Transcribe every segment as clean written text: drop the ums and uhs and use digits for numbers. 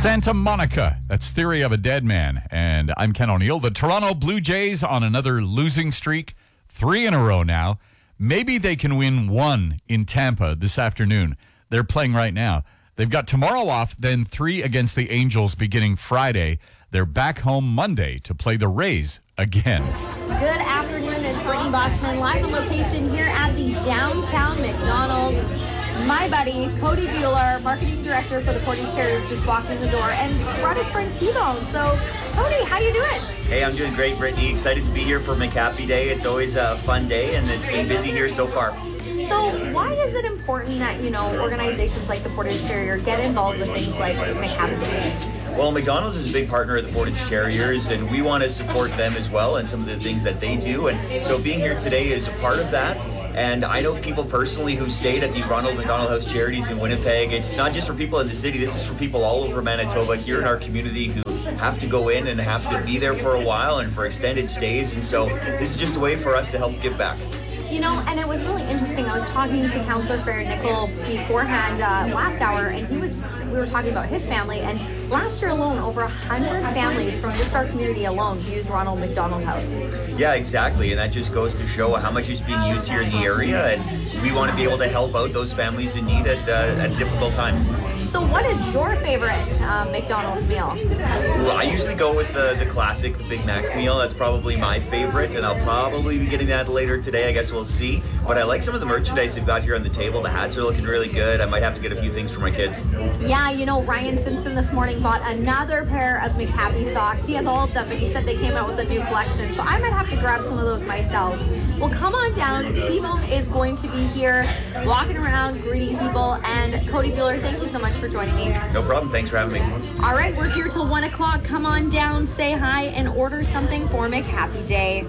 Santa Monica. That's Theory of a Dead Man. And I'm Ken O'Neill. The Toronto Blue Jays on another losing streak. 3 in a row now. Maybe they can win 1 in Tampa this afternoon. They're playing right now. They've got tomorrow off, then 3 against the Angels beginning Friday. They're back home Monday to play the Rays again. Good afternoon. It's Brittany Boschman live on location here at the downtown McDonald's. My buddy, Cody Bueller, marketing director for the Portage Terriers, just walked in the door and brought his friend T-Bone. So, Cody, how you doing? Hey, I'm doing great, Brittany. Excited to be here for McHappy Day. It's always a fun day, and it's been busy here so far. So, why is it important that, organizations like the Portage Terrier get involved with things like McHappy Day? Well, McDonald's is a big partner of the Portage Terriers, and we want to support them as well and some of the things that they do. And so being here today is a part of that. And I know people personally who stayed at the Ronald McDonald House Charities in Winnipeg. It's not just for people in the city. This is for people all over Manitoba here in our community who have to go in and have to be there for a while and for extended stays. And so this is just a way for us to help give back. And it was really interesting. I was talking to Councillor Farron Nickel beforehand last hour, and we were talking about his family. And last year alone, over 100 families from just our community alone used Ronald McDonald House. Yeah, exactly. And that just goes to show how much is being used here in the area. And we want to be able to help out those families in need at a difficult time. So what is your favorite McDonald's meal? Well, I usually go with the classic, the Big Mac meal. That's probably my favorite, and I'll probably be getting that later today. I guess we'll see. But I like some of the merchandise they've got here on the table. The hats are looking really good. I might have to get a few things for my kids. Yeah, Ryan Simpson this morning bought another pair of McHappy socks. He has all of them, but he said they came out with a new collection. So I might have to grab some of those myself. Well, come on down. T-Bone is going to be here walking around, greeting people. And Cody Bueller, thank you so much for joining me. No problem. Thanks for having me. All right, we're here till 1 o'clock. Come on down, say hi, and order something for McHappy Day.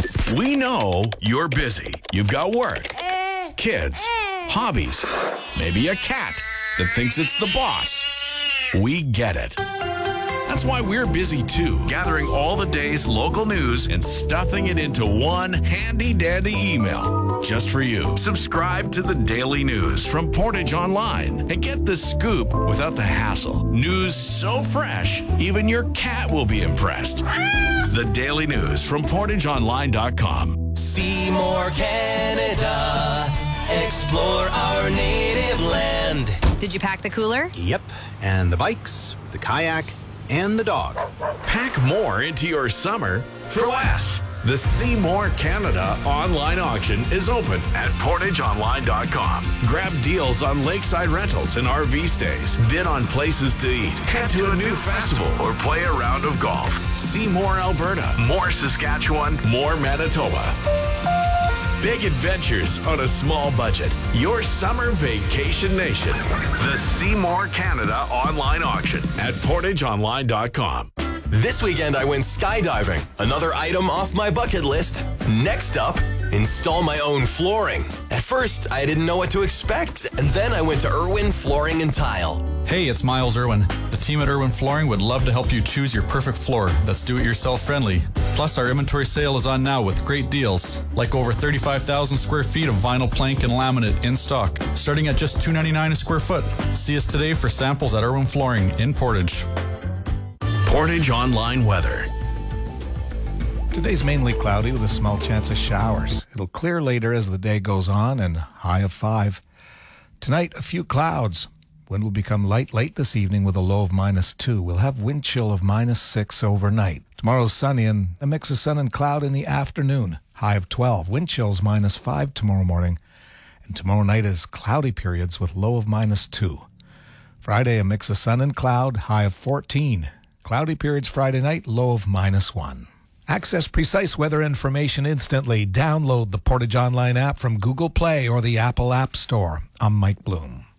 We know you're busy. You've got work, kids, hobbies, maybe a cat that thinks it's the boss. We get it. That's why we're busy too, gathering all the day's local news and stuffing it into one handy-dandy email just for you. Subscribe to the Daily News from Portage Online and get the scoop without the hassle. News so fresh, even your cat will be impressed. The Daily News from PortageOnline.com. Seymour, Canada. Explore our native land. Did you pack the cooler? Yep, and the bikes, the kayak, and the dog. Pack more into your summer for less. The Seymour Canada online auction is open at PortageOnline.com. Grab deals on lakeside rentals and RV stays. Bid on places to eat. Head to a new festival or play a round of golf. See more Alberta, more Saskatchewan, more Manitoba. Big adventures on a small budget. Your summer vacation nation. The Seymour Canada online auction at PortageOnline.com. This weekend I went skydiving. Another item off my bucket list. Next up, install my own flooring. At first, I didn't know what to expect, and then I went to Irwin Flooring and Tile. Hey, it's Miles Irwin. The team at Irwin Flooring would love to help you choose your perfect floor that's do-it-yourself friendly. Plus, our inventory sale is on now with great deals, like over 35,000 square feet of vinyl plank and laminate in stock, starting at just $2.99 a square foot. See us today for samples at Irwin Flooring in Portage. Portage Online weather. Today's mainly cloudy with a small chance of showers. It'll clear later as the day goes on and high of 5. Tonight, a few clouds. Wind will become light late this evening with a low of -2. We'll have wind chill of -6 overnight. Tomorrow's sunny and a mix of sun and cloud in the afternoon. High of 12. Wind chills -5 tomorrow morning. And tomorrow night is cloudy periods with low of -2. Friday, a mix of sun and cloud. High of 14. Cloudy periods Friday night. Low of -1. Access precise weather information instantly. Download the Portage Online app from Google Play or the Apple App Store. I'm Mike Bloom.